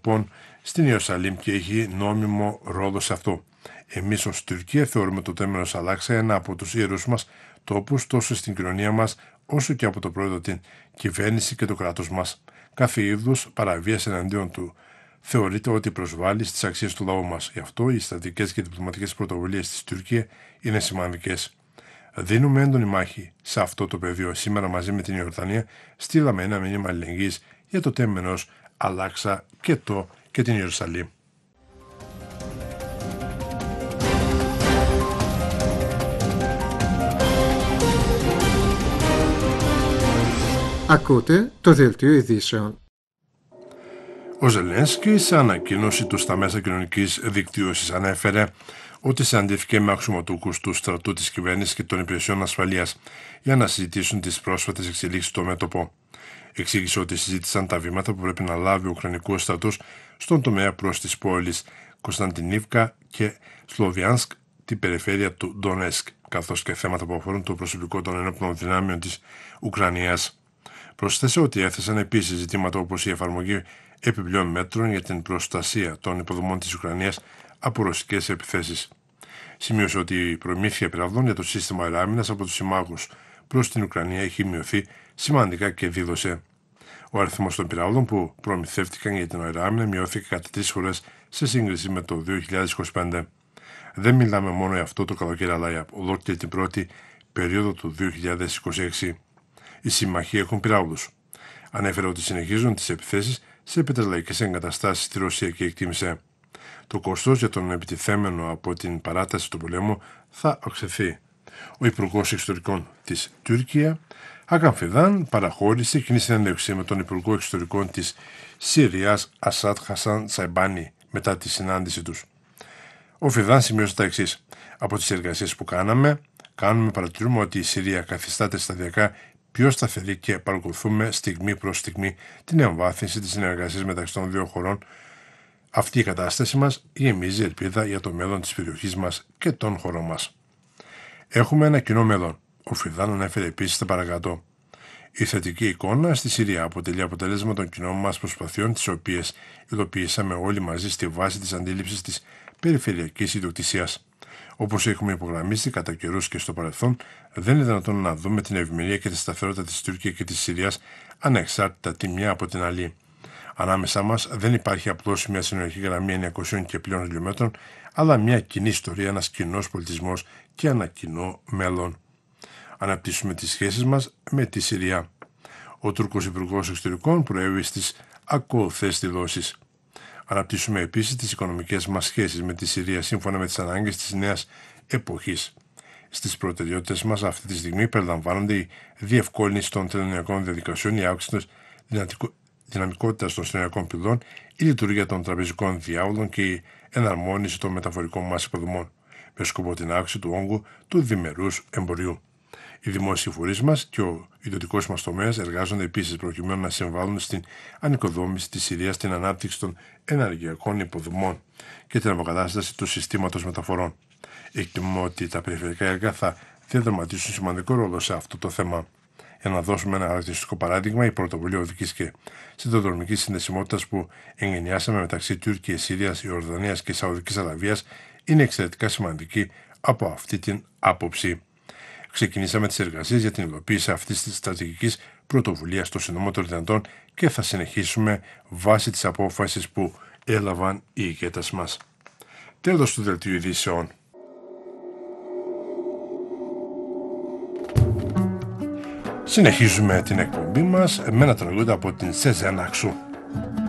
μετοπών στην Ιερουσαλήμ και έχει νόμιμο ρόλο σε αυτό. Εμείς ως Τουρκία θεωρούμε το τέμενος Αλάξα ένα από τους ιερούς μας τόπους τόσο στην κοινωνία μας όσο και από το πρόεδρο την κυβέρνηση και το κράτος μας. Κάθε είδους παραβίαση εναντίον του θεωρείται ότι προσβάλλει στις αξίες του λαού μας. Γι' αυτό οι στρατηγικές και διπλωματικές πρωτοβουλίες της Τουρκία είναι σημαντικές. Δίνουμε έντονη μάχη σε αυτό το πεδίο. Σήμερα μαζί με την Ιορδανία στείλαμε ένα μήνυμα αλληλεγγύης για το τέμενος Αλάξα και την Ιερουσαλήμ. Ακούτε το δελτίο ειδήσεων. Ο Ζελένσκι σε ανακοίνωση του στα μέσα κοινωνικής δικτύωσης ανέφερε ότι συναντήθηκε με αξιωματούχους του στρατού της κυβέρνησης και των υπηρεσιών ασφαλείας για να συζητήσουν τις πρόσφατες εξελίξεις στο μέτωπο. Εξήγησε ότι συζήτησαν τα βήματα που πρέπει να λάβει ο Ουκρανικός στρατός στον τομέα προς τις πόλεις Κωνσταντινίβκα και Σλοβιάνσκ, την περιφέρεια του Ντονέσκ, καθώς και θέματα που αφορούν το προσωπικό των ενόπλων δυνάμεων της Ουκρανίας. Προσθέσε ότι έθεσαν επίσης ζητήματα όπως η εφαρμογή επιπλέον μέτρων για την προστασία των υποδομών της Ουκρανίας από ρωσικές επιθέσεις. Σημείωσε ότι η προμήθεια πυραυλών για το σύστημα αεράμινας από τους συμμάχους προς την Ουκρανία έχει μειωθεί σημαντικά και δήλωσε. Ο αριθμός των πυραυλών που προμηθεύτηκαν για την αεράμινα μειώθηκε κατά 3 φορές σε σύγκριση με το 2025. Δεν μιλάμε μόνο για αυτό το καλοκαίρι, αλλά για ολόκληρη την πρώτη περίοδο του 2026. Οι συμμαχοί έχουν πυράβλους. Ανέφερε ότι συνεχίζουν τις επιθέσεις σε πετρελαϊκές εγκαταστάσεις στη Ρωσία και εκτίμησε το κόστος για τον επιτιθέμενο από την παράταση του πολέμου θα αυξηθεί. Ο Υπουργός Εξωτερικών της Τουρκία, Χάκαν Φιδάν, παραχώρησε κοινή συνέντευξη με τον Υπουργό Εξωτερικών της Συρίας, Ασάντ Χασάν Σαϊμπάνι, μετά τη συνάντηση τους. Ο Φιδάν σημείωσε τα εξής: από τις εργασίες που παρατηρούμε ότι η Συρία καθιστάται σταδιακά πιο σταθερή και παρακολουθούμε στιγμή προς στιγμή την εμβάθυνση της συνεργασίας μεταξύ των δύο χωρών. Αυτή η κατάσταση μας γεμίζει ελπίδα για το μέλλον της περιοχής μας και των χωρών μας. Έχουμε ένα κοινό μέλλον. Ο Φιδάν ανέφερε επίσης τα παρακάτω. Η θετική εικόνα στη Συρία αποτελεί αποτέλεσμα των κοινών μας προσπαθειών, τις οποίες υλοποιήσαμε όλοι μαζί στη βάση της αντίληψης της περιφερειακής ιδιοκτησίας. Όπως έχουμε υπογραμμίσει κατά καιρούς και στο παρελθόν, δεν είναι δυνατόν να δούμε την ευημερία και τη σταθερότητα της Τουρκίας και της Συρίας ανεξάρτητα τη μια από την άλλη. Ανάμεσά μας δεν υπάρχει απλώς μια συνολική γραμμή 900 και πλέον χιλιόμετρων, αλλά μια κοινή ιστορία, ένας κοινός πολιτισμός και ένα κοινό μέλλον. Αναπτύσσουμε τις σχέσεις μας με τη Συρία. Ο Τούρκος Υπουργός Εξωτερικών προέβη στις ακόλουθες δηλώσεις. Αναπτύσσουμε επίσης τις οικονομικές μας σχέσεις με τη Συρία σύμφωνα με τις ανάγκες της νέας εποχής. Στις προτεραιότητες μας αυτή τη στιγμή περιλαμβάνονται η διευκόλυνση των τελωνιακών διαδικασιών, η αύξηση της δυναμικότητας των συνεργειακών πυλών, η λειτουργία των τραπεζικών διάβλων και η εναρμόνιση των μεταφορικών μας υποδομών, με σκοπό την αύξηση του όγκου του διμερούς εμπορίου. Οι δημόσιοι φορείς μας και ο ιδιωτικός μας τομέας εργάζονται επίσης προκειμένου να συμβάλλουν στην ανοικοδόμηση της Συρίας, στην ανάπτυξη των ενεργειακών υποδομών και την αποκατάσταση του συστήματος μεταφορών. Εκτιμούμε ότι τα περιφερειακά έργα θα διαδραματίσουν σημαντικό ρόλο σε αυτό το θέμα. Για να δώσουμε ένα χαρακτηριστικό παράδειγμα, η πρωτοβουλία οδικής και σιδηροδρομικής συνδεσιμότητας που εγκαινιάσαμε μεταξύ Τουρκίας, Συρίας, Ιορδανίας και Σαουδικής Αραβίας είναι εξαιρετικά σημαντική από αυτή την άποψη. Ξεκινήσαμε τις εργασίες για την υλοποίηση αυτής της στρατηγικής πρωτοβουλίας των συντομότερων δυνατών και θα συνεχίσουμε βάσει της απόφασης που έλαβαν οι ηγέτες μας. Τέλος του δελτίου ειδήσεων. Συνεχίζουμε την εκπομπή μας με ένα τραγούδι από την Σεζέν Αξού.